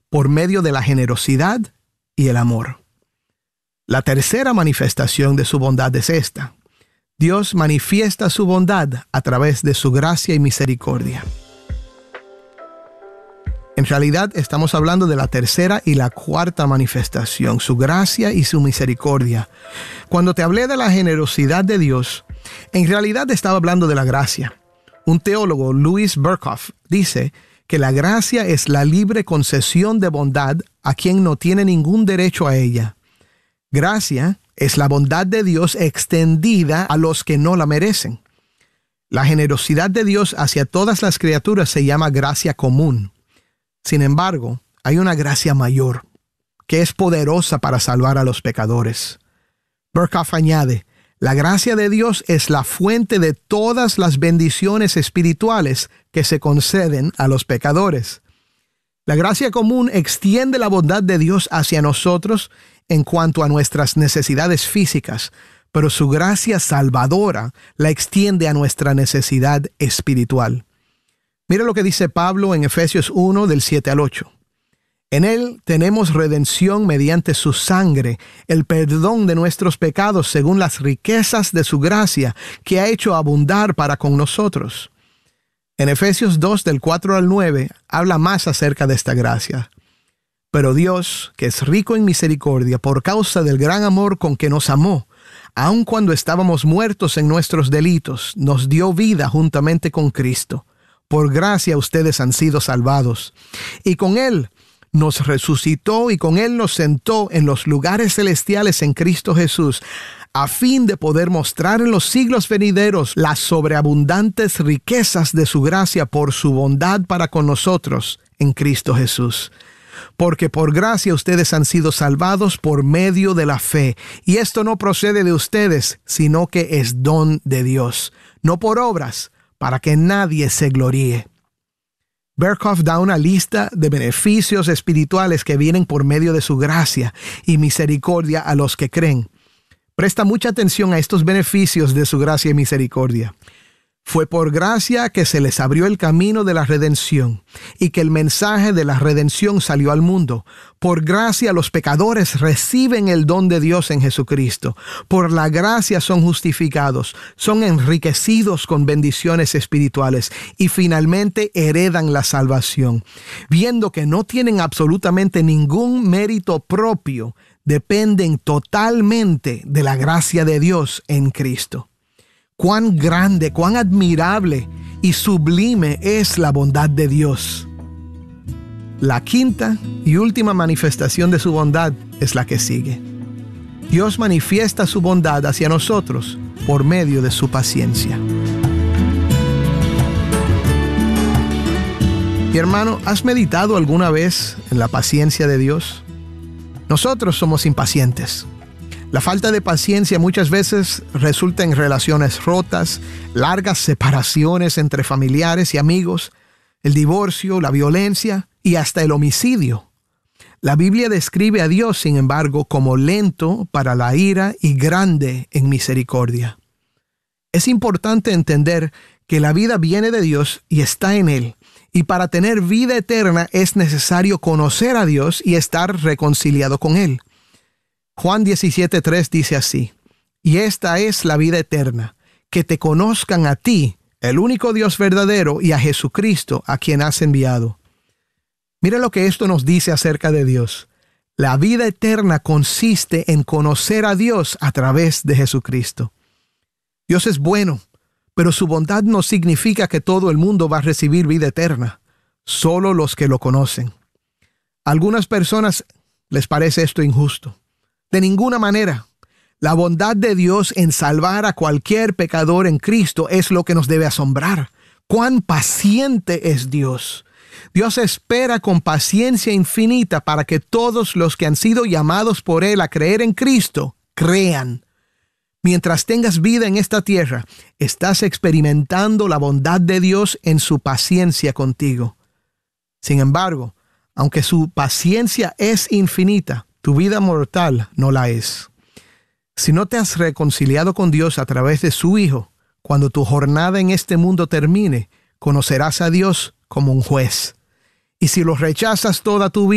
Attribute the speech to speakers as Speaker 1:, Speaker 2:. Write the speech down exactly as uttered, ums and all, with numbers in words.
Speaker 1: por medio de la generosidad y el amor. La tercera manifestación de su bondad es esta: Dios manifiesta su bondad a través de su gracia y misericordia. En realidad estamos hablando de la tercera y la cuarta manifestación, su gracia y su misericordia. Cuando te hablé de la generosidad de Dios, en realidad estaba hablando de la gracia. Un teólogo, Louis Berkhoff, dice que la gracia es la libre concesión de bondad a quien no tiene ningún derecho a ella. Gracia es la bondad de Dios extendida a los que no la merecen. La generosidad de Dios hacia todas las criaturas se llama gracia común. Sin embargo, hay una gracia mayor, que es poderosa para salvar a los pecadores. Berkhoff añade: la gracia de Dios es la fuente de todas las bendiciones espirituales que se conceden a los pecadores. La gracia común extiende la bondad de Dios hacia nosotros en cuanto a nuestras necesidades físicas, pero su gracia salvadora la extiende a nuestra necesidad espiritual. Mira lo que dice Pablo en Efesios uno, del siete al ocho. En él tenemos redención mediante su sangre, el perdón de nuestros pecados según las riquezas de su gracia, que ha hecho abundar para con nosotros. En Efesios dos, del cuatro al nueve, habla más acerca de esta gracia. Pero Dios, que es rico en misericordia, por causa del gran amor con que nos amó, aun cuando estábamos muertos en nuestros delitos, nos dio vida juntamente con Cristo. Por gracia ustedes han sido salvados. Y con Él nos resucitó y con Él nos sentó en los lugares celestiales en Cristo Jesús, a fin de poder mostrar en los siglos venideros las sobreabundantes riquezas de su gracia por su bondad para con nosotros en Cristo Jesús. Porque por gracia ustedes han sido salvados por medio de la fe, y esto no procede de ustedes, sino que es don de Dios, no por obras, para que nadie se gloríe. Berkhoff da una lista de beneficios espirituales que vienen por medio de su gracia y misericordia a los que creen. Presta mucha atención a estos beneficios de su gracia y misericordia. Fue por gracia que se les abrió el camino de la redención y que el mensaje de la redención salió al mundo. Por gracia los pecadores reciben el don de Dios en Jesucristo. Por la gracia son justificados, son enriquecidos con bendiciones espirituales y finalmente heredan la salvación. Viendo que no tienen absolutamente ningún mérito propio, dependen totalmente de la gracia de Dios en Cristo. Cuán grande, cuán admirable y sublime es la bondad de Dios. La quinta y última manifestación de su bondad es la que sigue. Dios manifiesta su bondad hacia nosotros por medio de su paciencia. Mi hermano, ¿has meditado alguna vez en la paciencia de Dios? Nosotros somos impacientes. La falta de paciencia muchas veces resulta en relaciones rotas, largas separaciones entre familiares y amigos, el divorcio, la violencia y hasta el homicidio. La Biblia describe a Dios, sin embargo, como lento para la ira y grande en misericordia. Es importante entender que la vida viene de Dios y está en Él, y para tener vida eterna es necesario conocer a Dios y estar reconciliado con Él. Juan diecisiete tres dice así: y esta es la vida eterna, que te conozcan a ti, el único Dios verdadero, y a Jesucristo, a quien has enviado. Mira lo que esto nos dice acerca de Dios. La vida eterna consiste en conocer a Dios a través de Jesucristo. Dios es bueno, pero su bondad no significa que todo el mundo va a recibir vida eterna, solo los que lo conocen. A algunas personas les parece esto injusto. De ninguna manera. La bondad de Dios en salvar a cualquier pecador en Cristo es lo que nos debe asombrar. ¡Cuán paciente es Dios! Dios espera con paciencia infinita para que todos los que han sido llamados por Él a creer en Cristo, crean. Mientras tengas vida en esta tierra, estás experimentando la bondad de Dios en su paciencia contigo. Sin embargo, aunque su paciencia es infinita, tu vida mortal no la es. Si no te has reconciliado con Dios a través de su Hijo, cuando tu jornada en este mundo termine, conocerás a Dios como un juez. Y si lo rechazas toda tu vida,